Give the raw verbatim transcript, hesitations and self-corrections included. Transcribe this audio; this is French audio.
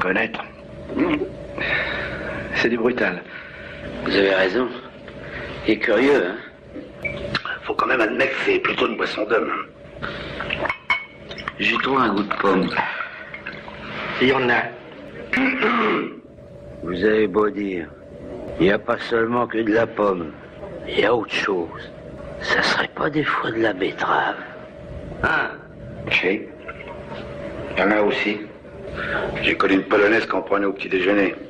reconnaître. Mmh. C'est du brutal. Vous avez raison. Il est curieux, hein. Faut quand même admettre que c'est plutôt une boisson d'homme. J'y trouve un goût de pomme. Il y en a. Vous avez beau dire, il n'y a pas seulement que de la pomme. Il y a autre chose. Ça serait pas des fois de la betterave? Ah, si. Il y en a aussi. J'ai connu une polonaise qu'on prenait au petit déjeuner.